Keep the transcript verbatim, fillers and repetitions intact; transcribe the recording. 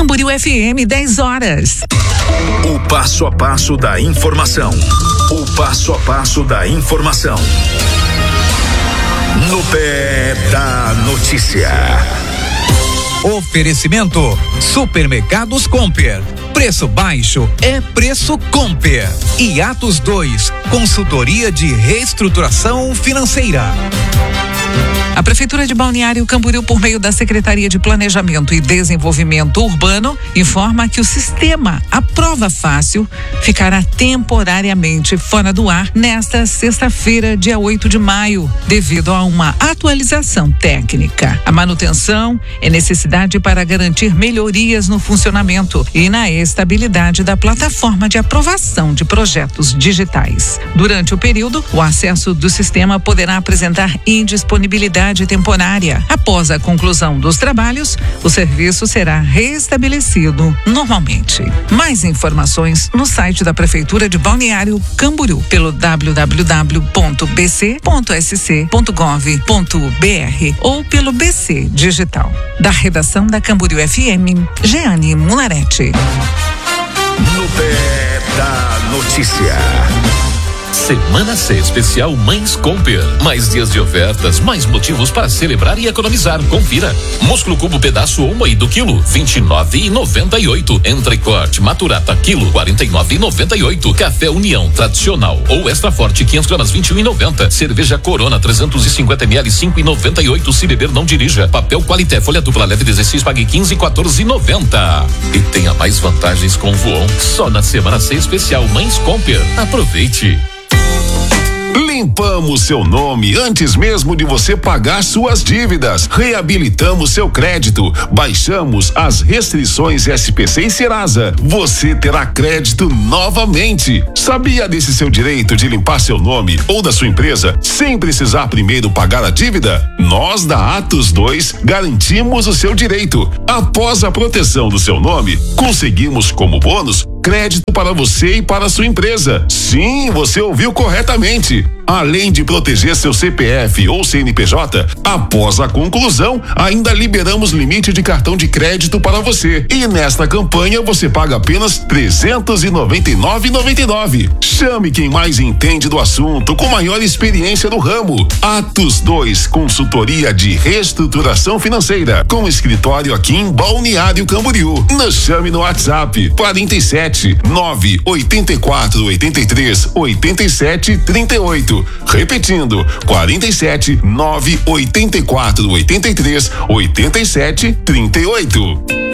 Camboriú F M, dez horas. O passo a passo da informação. O passo a passo da informação. No pé da notícia. Oferecimento Supermercados Comper. Preço baixo é preço Comper. E Atos dois, consultoria de reestruturação financeira. A Prefeitura de Balneário Camboriú, por meio da Secretaria de Planejamento e Desenvolvimento Urbano, informa que o sistema Aprova Fácil ficará temporariamente fora do ar nesta sexta-feira, dia oito de maio, devido a uma atualização técnica. A manutenção é necessidade para garantir melhorias no funcionamento e na estabilidade da plataforma de aprovação de projetos digitais. Durante o período, o acesso do sistema poderá apresentar indisponibilidade temporária. Após a conclusão dos trabalhos, o serviço será restabelecido normalmente. Mais informações no site da Prefeitura de Balneário Camboriú pelo w w w ponto b c ponto s c ponto gov ponto b r ou pelo B C Digital. Da redação da Camboriú F M, Jeane Munarete. No pé da notícia. Semana C Especial Mães Comper. Mais dias de ofertas, mais motivos para celebrar e economizar. Confira. Músculo cubo pedaço ou moído quilo, vinte e nove e noventa e oito. Entrecorte maturata quilo, quarenta e nove e noventa e oito. Café União tradicional ou extra forte, quinhentas gramas, vinte e um e noventa. Cerveja Corona trezentos e cinquenta mililitros, cinco e noventa e oito. Se beber não dirija. Papel Qualité folha dupla leve dezesseis, pague quinze e quatorze e noventa. E tenha mais vantagens com o Voon. Só na Semana C Especial Mães Comper. Aproveite. Limpamos seu nome antes mesmo de você pagar suas dívidas. Reabilitamos seu crédito. Baixamos as restrições S P C e Serasa. Você terá crédito novamente. Sabia desse seu direito de limpar seu nome ou da sua empresa sem precisar primeiro pagar a dívida? Nós da Atos dois garantimos o seu direito. Após a proteção do seu nome, conseguimos como bônus crédito para você e para a sua empresa. Sim, você ouviu corretamente. Além de proteger seu C P F ou C N P J, após a conclusão, ainda liberamos limite de cartão de crédito para você. E nesta campanha você paga apenas trezentos e noventa e nove reais e noventa e nove centavos. Chame quem mais entende do assunto, com maior experiência no ramo. Atos dois, consultoria de reestruturação financeira, com escritório aqui em Balneário Camboriú. Nos chame no WhatsApp quarenta e sete, nove oitenta e quatro, oitenta e três, oitenta e sete, trinta e oito. Repetindo, quarenta e sete, nove oitenta e quatro, oitenta e três, oitenta e sete, trinta e oito.